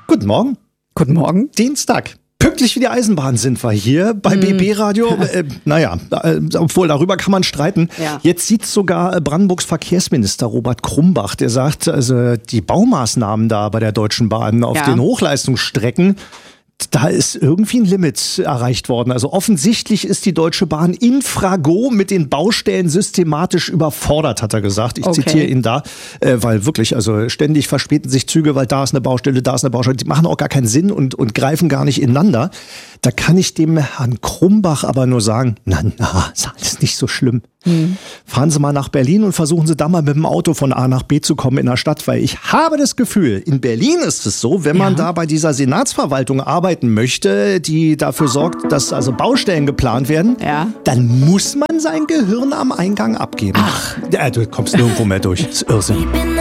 Guten Morgen. Guten Morgen. Dienstag. Pünktlich wie die Eisenbahn sind wir hier bei BB Radio. Obwohl darüber kann man streiten. Ja. Jetzt sieht sogar Brandenburgs Verkehrsminister Robert Krumbach, der sagt, also die Baumaßnahmen da bei der Deutschen Bahn auf den Hochleistungsstrecken, da ist irgendwie ein Limit erreicht worden. Also offensichtlich ist die Deutsche Bahn infrago mit den Baustellen systematisch überfordert, hat er gesagt. Ich zitiere ihn da, weil wirklich, also ständig verspäten sich Züge, weil da ist eine Baustelle, da ist eine Baustelle. Die machen auch gar keinen Sinn und greifen gar nicht ineinander. Da kann ich dem Herrn Krumbach aber nur sagen, na, ist alles nicht so schlimm. Fahren Sie mal nach Berlin und versuchen Sie da mal mit dem Auto von A nach B zu kommen in der Stadt, weil ich habe das Gefühl, in Berlin ist es so, wenn man da bei dieser Senatsverwaltung arbeiten möchte, die dafür sorgt, dass also Baustellen geplant werden, dann muss man sein Gehirn am Eingang abgeben. Ach. Ja, du kommst nirgendwo mehr durch. Das ist Irrsinn.